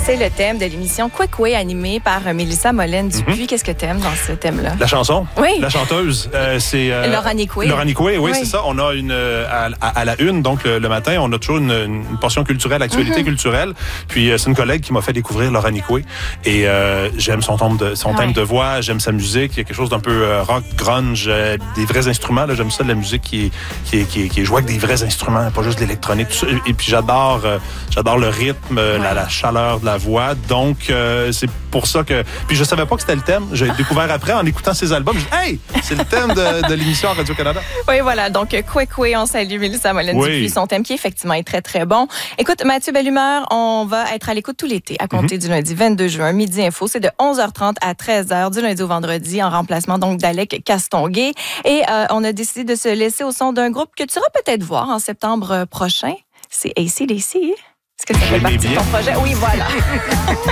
C'est le thème de l'émission Quick Way animée par Mélissa Molène-Dupuis. Qu'est-ce que t'aimes dans ce thème-là? La chanson. Oui. La chanteuse. C'est Laura Nicoué. Laura Nicoué, oui, c'est ça. On a à la une, donc le matin, on a toujours une portion culturelle, actualité culturelle. Puis c'est une collègue qui m'a fait découvrir Laura Nicoué. Et j'aime son thème de voix, j'aime sa musique. Il y a quelque chose d'un peu rock, grunge, des vrais instruments. Là, j'aime ça, de la musique qui est jouée avec des vrais instruments, pas juste de l'électronique. Tout ça. Et puis j'adore le rythme, la chaleur de la voix. Donc, c'est pour ça que... Puis je savais pas que c'était le thème. J'ai découvert après, en écoutant ses albums. J'ai dit, hey, c'est le thème de l'émission à Radio-Canada. Oui, voilà. Donc, Quick Way, on salue Mélissa Molène-Dupuis. Son thème qui, effectivement, est très, très bon. Écoute, Mathieu Bellumeur, on va être à l'écoute tout l'été, à compter du lundi 22 juin, Midi Info. C'est de 11h30 à 13h, du lundi au vendredi, en remplacement donc d'Alec Castonguay. Et on a décidé de se laisser au son d'un groupe que tu iras peut-être voir en septembre prochain. C'est AC/DC. Est-ce que ça fait partie de ton projet? Oui, voilà.